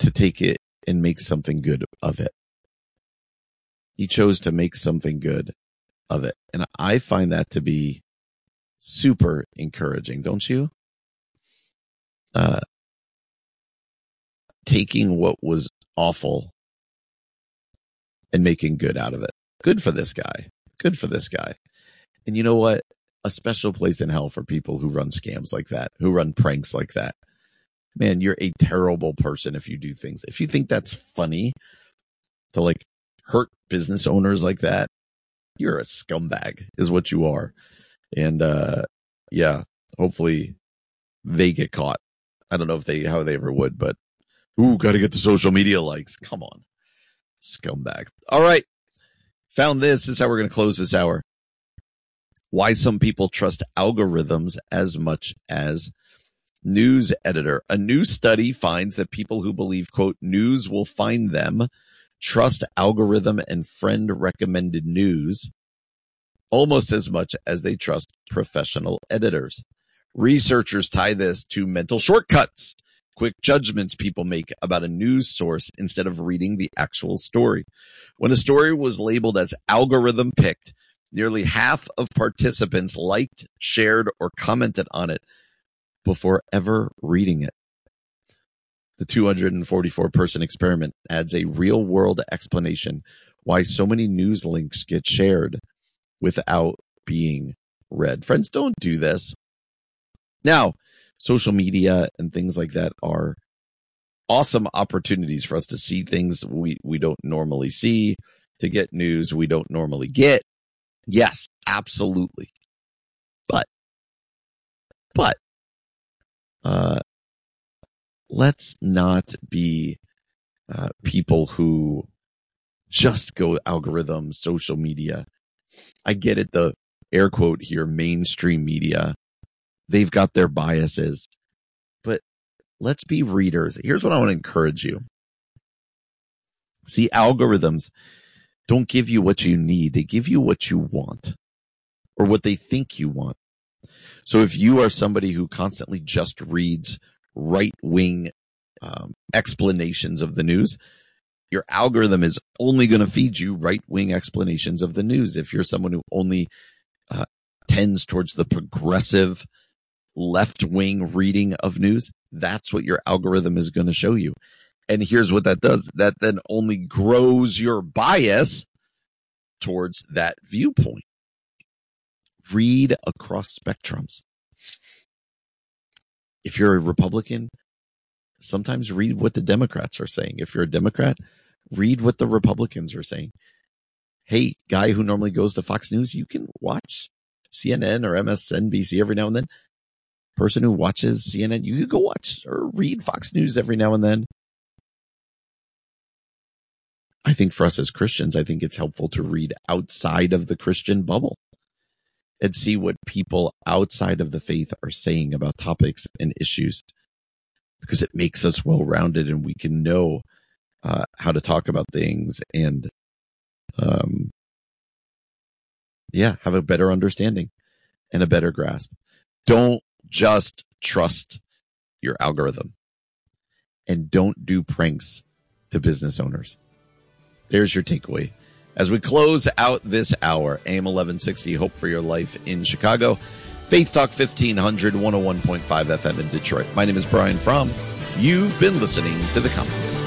to take it and make something good of it. He chose to make something good of it. And I find that to be super encouraging, don't you? Taking what was awful and making good out of it. Good for this guy. Good for this guy. And you know what? A special place in hell for people who run scams like that, who run pranks like that. Man, you're a terrible person if you do things. If you think that's funny to like hurt business owners like that, you're a scumbag is what you are. And yeah, hopefully they get caught. I don't know if how they ever would, but got to get the social media likes. Come on. Scumbag. All right. Found this. This is how we're going to close this hour. Why some people trust algorithms as much as news editor. A new study finds that people who believe, quote, news will find them trust algorithm and friend recommended news almost as much as they trust professional editors. Researchers tie this to mental shortcuts, quick judgments people make about a news source instead of reading the actual story. When a story was labeled as algorithm picked, nearly half of participants liked, shared, or commented on it before ever reading it. The 244-person experiment adds a real-world explanation why so many news links get shared without being read. Friends, don't do this. Now, social media and things like that are awesome opportunities for us to see things we don't normally see, to get news we don't normally get. Yes, absolutely. But let's not be people who just go algorithms, social media. I get it, the air quote here, mainstream media. They've got their biases. But let's be readers. Here's what I want to encourage you. See, algorithms don't give you what you need. They give you what you want or what they think you want. So if you are somebody who constantly just reads right-wing explanations of the news, your algorithm is only going to feed you right-wing explanations of the news. If you're someone who only tends towards the progressive left-wing reading of news, that's what your algorithm is going to show you. And here's what that does. That then only grows your bias towards that viewpoint. Read across spectrums. If you're a Republican, sometimes read what the Democrats are saying. If you're a Democrat, read what the Republicans are saying. Hey, guy who normally goes to Fox News, you can watch CNN or MSNBC every now and then. Person who watches CNN, you can go watch or read Fox News every now and then. I think for us as Christians, I think it's helpful to read outside of the Christian bubble and see what people outside of the faith are saying about topics and issues, because it makes us well-rounded and we can know how to talk about things and have a better understanding and a better grasp. Don't just trust your algorithm, and don't do pranks to business owners. There's your takeaway. As we close out this hour, AM 1160, Hope for Your Life in Chicago, Faith Talk 1500, 101.5 FM in Detroit. My name is Brian Fromm. You've been listening to The Commentator.